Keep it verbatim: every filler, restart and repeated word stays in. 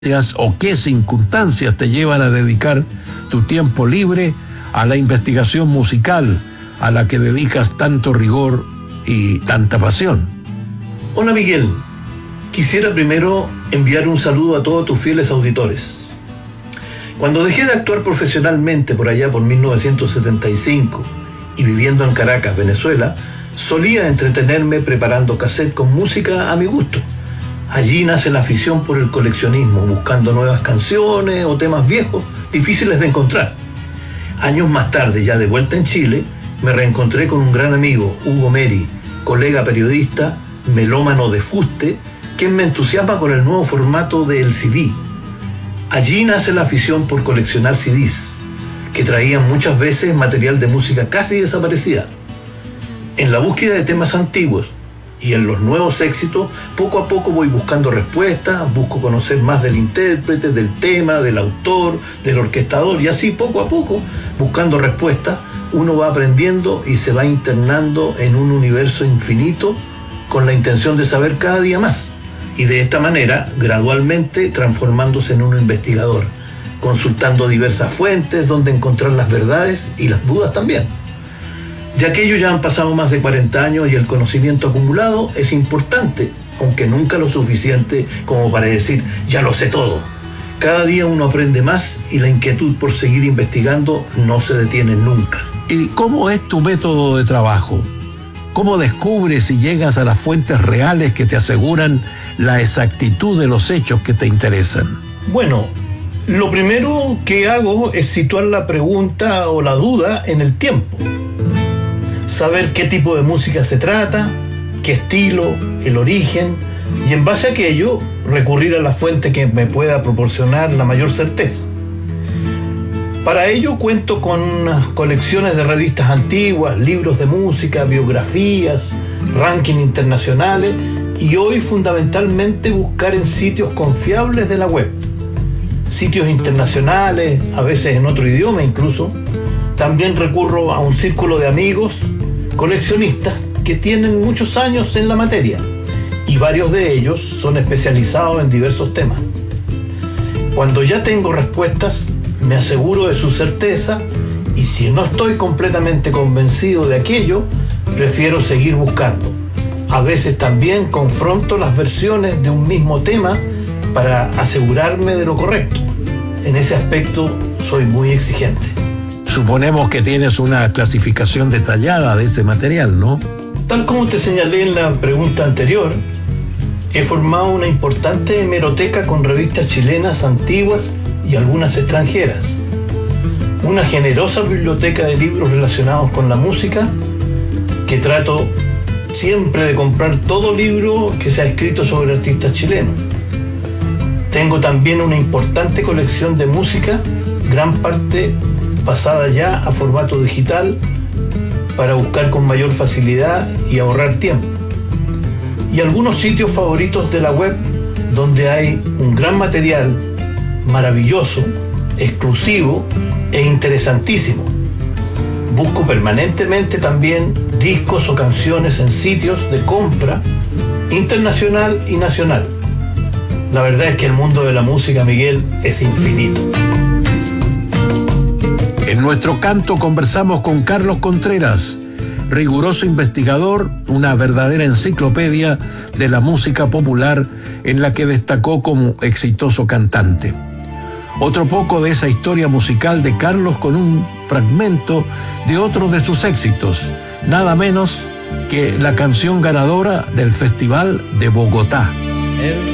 o qué circunstancias te llevan a dedicar tu tiempo libre a la investigación musical a la que dedicas tanto rigor y tanta pasión. Hola Miguel, quisiera primero enviar un saludo a todos tus fieles auditores. Cuando dejé de actuar profesionalmente por allá por mil novecientos setenta y cinco y viviendo en Caracas, Venezuela, solía entretenerme preparando cassette con música a mi gusto. Allí nace la afición por el coleccionismo, buscando nuevas canciones o temas viejos difíciles de encontrar. Años más tarde, ya de vuelta en Chile, me reencontré con un gran amigo, Hugo Meri, colega periodista, melómano de fuste, quien me entusiasma con el nuevo formato del C D. Allí nace la afición por coleccionar C Ds, que traían muchas veces material de música casi desaparecida. En la búsqueda de temas antiguos y en los nuevos éxitos, poco a poco voy buscando respuestas, busco conocer más del intérprete, del tema, del autor, del orquestador, y así poco a poco, buscando respuestas, uno va aprendiendo y se va internando en un universo infinito con la intención de saber cada día más. Y de esta manera, gradualmente transformándose en un investigador, consultando diversas fuentes donde encontrar las verdades y las dudas también. De aquello ya han pasado más de cuarenta años y el conocimiento acumulado es importante, aunque nunca lo suficiente como para decir, ya lo sé todo. Cada día uno aprende más y la inquietud por seguir investigando no se detiene nunca. ¿Y cómo es tu método de trabajo? ¿Cómo descubres y llegas a las fuentes reales que te aseguran la exactitud de los hechos que te interesan? Bueno, lo primero que hago es situar la pregunta o la duda en el tiempo. Saber qué tipo de música se trata, qué estilo, el origen, y en base a aquello recurrir a la fuente que me pueda proporcionar la mayor certeza. Para ello cuento con unas colecciones de revistas antiguas, libros de música, biografías, rankings internacionales y hoy fundamentalmente buscar en sitios confiables de la web. Sitios internacionales, a veces en otro idioma incluso. También recurro a un círculo de amigos coleccionistas que tienen muchos años en la materia y varios de ellos son especializados en diversos temas. Cuando ya tengo respuestas, me aseguro de su certeza y si no estoy completamente convencido de aquello, prefiero seguir buscando. A veces también confronto las versiones de un mismo tema para asegurarme de lo correcto. En ese aspecto soy muy exigente. Suponemos que tienes una clasificación detallada de ese material, ¿no? Tal como te señalé en la pregunta anterior, he formado una importante hemeroteca con revistas chilenas antiguas y algunas extranjeras. Una generosa biblioteca de libros relacionados con la música, que trato siempre de comprar todo libro que se ha escrito sobre artistas chilenos. Tengo también una importante colección de música, gran parte pasada ya a formato digital para buscar con mayor facilidad y ahorrar tiempo. Y algunos sitios favoritos de la web donde hay un gran material maravilloso, exclusivo e interesantísimo. Busco permanentemente también discos o canciones en sitios de compra internacional y nacional. La verdad es que el mundo de la música, Miguel, es infinito. En nuestro canto conversamos con Carlos Contreras, riguroso investigador, una verdadera enciclopedia de la música popular en la que destacó como exitoso cantante. Otro poco de esa historia musical de Carlos con un fragmento de otro de sus éxitos, nada menos que la canción ganadora del Festival de Bogotá.